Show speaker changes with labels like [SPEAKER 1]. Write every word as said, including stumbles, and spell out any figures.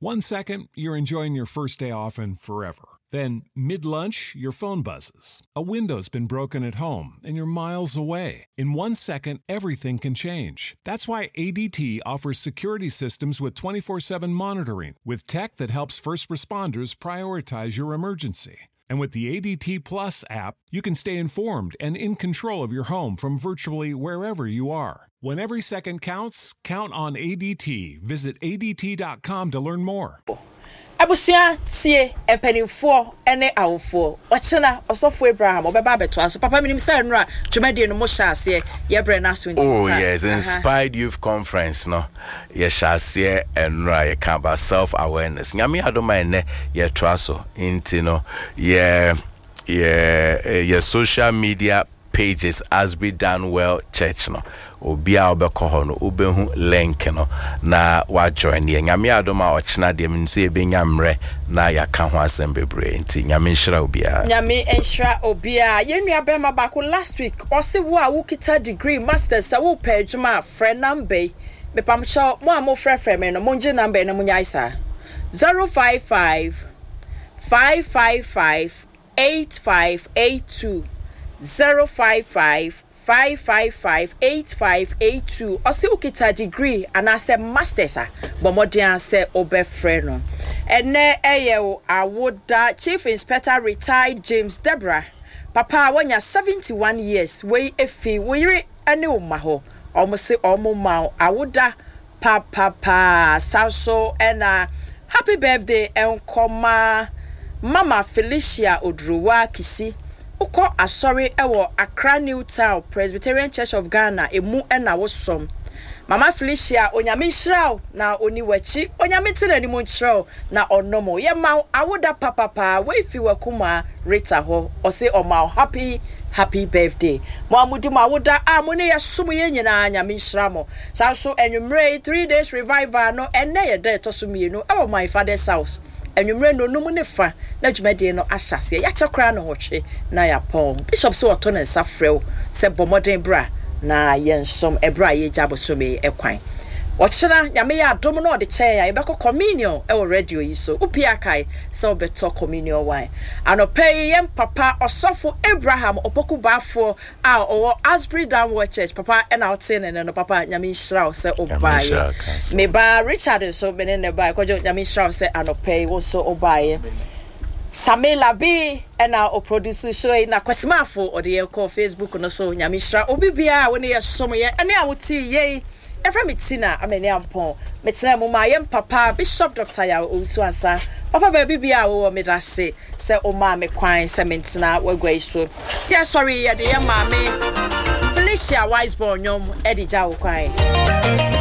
[SPEAKER 1] One second, you're enjoying your first day off and forever. Then, mid-lunch, your phone buzzes. A window's been broken at home, and you're miles away. In one second, everything can change. That's why A D T offers security systems with twenty-four seven monitoring, with tech that helps first responders prioritize your emergency. And with the A D T Plus app, you can stay informed and in control of your home from virtually wherever you are. When every second counts, count on A D T. Visit A D T dot com to learn more.
[SPEAKER 2] Abusia tie empanimfo ene awofo ochena osofo Abraham obeba beto aso papa minim say nra twemade no mo hyase ye bre na so nti
[SPEAKER 3] oh yes inspired youth conference no ye hyase enra ye ka about self awareness nyame adoma ene ye traso nti no ye ye ye social media pages as be done well church no obia obekọ ho no obehu link no na wa join ye nyame adoma ochena de mnse ebenyamre na ya ka ho asembebre nti nyame nhira obia
[SPEAKER 2] nyame nhira obia yenua bema bako last week ose wo a wo kita degree masters a wo pa adwuma frɛ number me pamcho mo amo frɛ frɛ me no monje number na munya isa zero five five five five five eight five eight two zero five five five five five eight five eight two ose ukita degree and as a masters a bomodian say obefre no ene eye awoda chief inspector retired James Deborah papa wanya seventy-one years we efi we ene oma ho omo se omo ma awoda papa pa saso ena happy birthday enkoma mama Felicia Odruwa Kisi uko asori ewo Accra New Town Presbyterian Church of Ghana emu ena wosom mama Felicia onyame nhyiraw na oni wachi onyame tire ni mo nhyiraw na onomo ye ma awoda papa pa we fi wakuma Rita ho ose oma happy happy birthday mo amudi mo awoda amone ye som ye nyina nyame nhyiramo sanso enwumre three days revival no ene ye de to so mienu ewo my father's house enwumre no numu ne fa na dwumade no ahyase ya kyekra no hotwe na ya pon bishop so oto ne safrew se bomoden bra na yensom ebra ye jabosome ekwan ochira nyame ya adom no de che ya ebeko communion e wo radio yi so upia kai se obeto communion wan anope yem papa osofo Abraham opoku bafo a owo Asbury Downward Church papa e na otin ne no papa nyame nhyira se obaye me ba Richard so bene ne ba kojo nyame nhyira se anope wo so obaye Samela B ena o produce show na kwasimafo o de ko Facebook no so nyame nhyira obibia woni ye som ye ene a woti ye Efra mitina ameni ampon metina mu ma yem papa Bishop Doctor Ya Osu Ansa papa baby bia wo medase se o ma me kwan se mentina wagwa iso yeah sorry ye de ye ma me Felicia Wiseborn nyom edija wo kwan